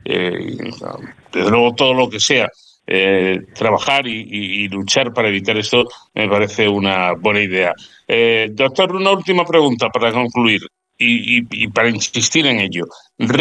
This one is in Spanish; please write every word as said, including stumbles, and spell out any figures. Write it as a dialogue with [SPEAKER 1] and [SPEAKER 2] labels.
[SPEAKER 1] eh, desde luego todo lo que sea eh, trabajar y, y, y luchar para evitar esto me parece una buena idea. Eh, doctor, una última pregunta para concluir y, y, y para insistir en ello.